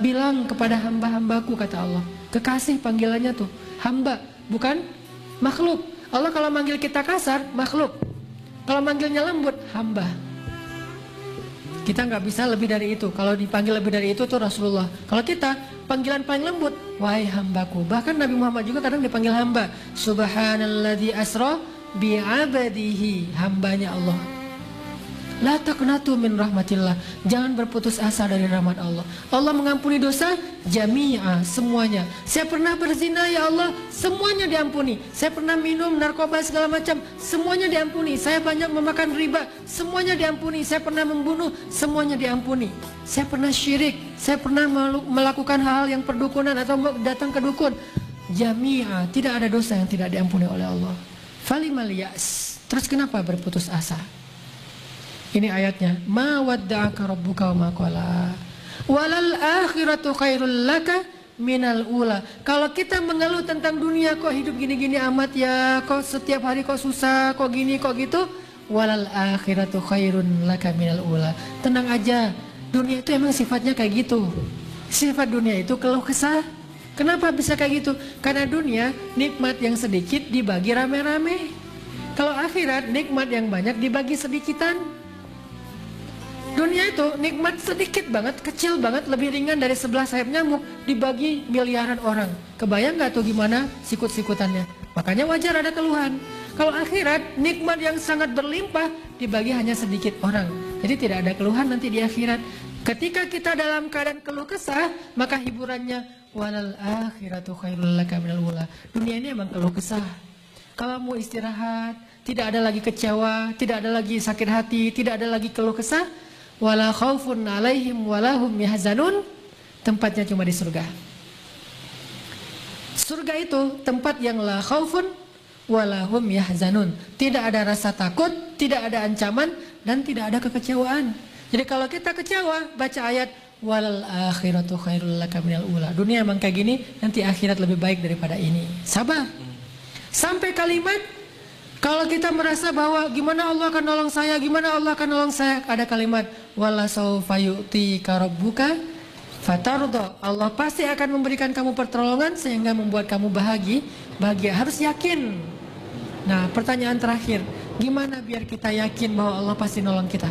bilang kepada hamba-hambaku, kata Allah. Kekasih panggilannya tuh hamba, bukan makhluk. Allah kalau manggil kita kasar, makhluk. Kalau manggilnya lembut, hamba. Kita nggak bisa lebih dari itu. Kalau dipanggil lebih dari itu tuh Rasulullah. Kalau kita panggilan paling lembut, wahai hambaku. Bahkan Nabi Muhammad juga kadang dipanggil hamba. Subhanalladzi asra bi'abadihi, hambanya Allah. La taqnatu min rahmatillah, jangan berputus asa dari rahmat Allah. Allah mengampuni dosa jami'a, semuanya. Saya pernah berzina, ya Allah, semuanya diampuni. Saya pernah minum narkoba segala macam, semuanya diampuni. Saya banyak memakan riba, semuanya diampuni. Saya pernah membunuh, semuanya diampuni. Saya pernah syirik, saya pernah melakukan hal yang perdukunan atau datang ke dukun. Jami'a, tidak ada dosa yang tidak diampuni oleh Allah. Falimal ya'as, terus kenapa berputus asa? Ini ayatnya, ma wadda'aka rabbuka wa ma qala walal akhiratu khairul laka minal ula. Kalau kita mengeluh tentang dunia, kok hidup gini-gini amat ya, kok setiap hari kok susah, kok gini, kok gitu, walal akhiratu khairun laka minal ula. Tenang aja, dunia itu emang sifatnya kayak gitu. Sifat dunia itu keluh kesah. Kenapa bisa kayak gitu? Karena dunia nikmat yang sedikit dibagi rame-rame. Kalau akhirat nikmat yang banyak dibagi sedikitan. Dunia itu nikmat sedikit banget, kecil banget, lebih ringan dari sebelah sayap nyamuk, dibagi miliaran orang. Kebayang gak tuh gimana sikut-sikutannya? Makanya wajar ada keluhan. Kalau akhirat nikmat yang sangat berlimpah dibagi hanya sedikit orang. Jadi tidak ada keluhan nanti di akhirat. Ketika kita dalam keadaan keluh kesah, maka hiburannya walal akhiratu khairul laka minal ula. Dunia ini emang keluh kesah. Kalau mau istirahat, tidak ada lagi kecewa, tidak ada lagi sakit hati, tidak ada lagi keluh kesah. Wala khaufun alaihim walahum yahzanun, tempatnya cuma di surga. Surga itu tempat yang la khaufun walahum yahzanun, tidak ada rasa takut, tidak ada ancaman, dan tidak ada kekecewaan. Jadi kalau kita kecewa, baca ayat walal akhiratu khairul laka minal ula. Dunia emang kayak gini, nanti akhirat lebih baik daripada ini. Sabar. Sampai kalimat, kalau kita merasa bahwa gimana Allah akan nolong saya, gimana Allah akan nolong saya, ada kalimat wala sawfa yu'tika rabbuka fatarda. Allah pasti akan memberikan kamu pertolongan sehingga membuat kamu bahagia. Harus yakin. Nah, pertanyaan terakhir, gimana biar kita yakin bahwa Allah pasti nolong kita?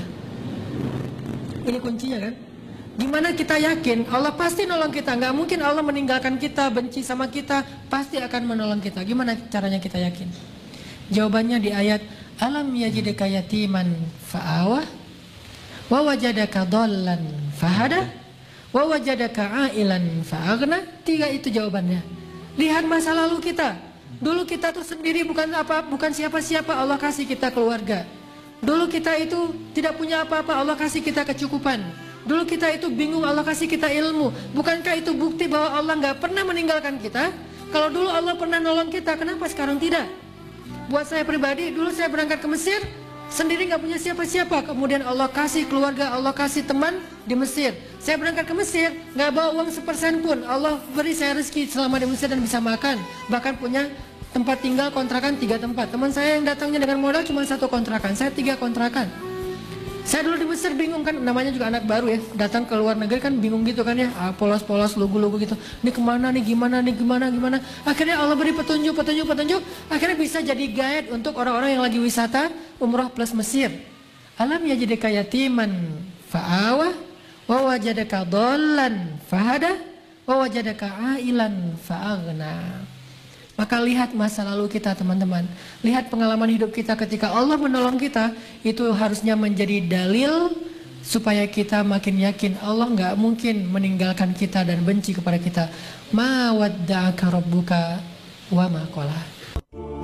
Ini kuncinya kan? Gimana kita yakin Allah pasti nolong kita? Nggak mungkin Allah meninggalkan kita, benci sama kita, pasti akan menolong kita. Gimana caranya kita yakin? Jawabannya di ayat alam yajidka yatiman fa'awah wa wajadaka dhallan fahada wa wajadaka ailan fa'aghna. 3 itu jawabannya. Lihat masa lalu kita. Dulu kita tuh sendiri, bukan siapa-siapa, Allah kasih kita keluarga. Dulu kita itu tidak punya apa-apa, Allah kasih kita kecukupan. Dulu kita itu bingung, Allah kasih kita ilmu. Bukankah itu bukti bahwa Allah nggak pernah meninggalkan kita? Kalau dulu Allah pernah nolong kita, kenapa sekarang tidak? Buat saya pribadi, dulu saya berangkat ke Mesir, sendiri nggak punya siapa-siapa. Kemudian Allah kasih keluarga, Allah kasih teman di Mesir. Saya berangkat ke Mesir, nggak bawa uang sepersen pun. Allah beri saya rezeki selama di Mesir dan bisa makan. Bahkan punya tempat tinggal kontrakan 3 tempat. Teman saya yang datangnya dengan modal cuma 1 kontrakan, saya 3 kontrakan. Saya dulu di Mesir bingung kan, namanya juga anak baru ya, datang ke luar negeri kan bingung gitu kan ya, polos-polos, lugu-lugu gitu. Ini kemana nih, gimana. Akhirnya Allah beri petunjuk, akhirnya bisa jadi guide untuk orang-orang yang lagi wisata umroh plus Mesir. Alam yajidka yatiman fa'awah wa wajadaka dhallan fahada wa wajadaka ailan fa'aghna. Maka lihat masa lalu kita teman-teman, lihat pengalaman hidup kita ketika Allah menolong kita, itu harusnya menjadi dalil supaya kita makin yakin Allah nggak mungkin meninggalkan kita dan benci kepada kita. Ma wadda'aka rabbuka wa ma qala.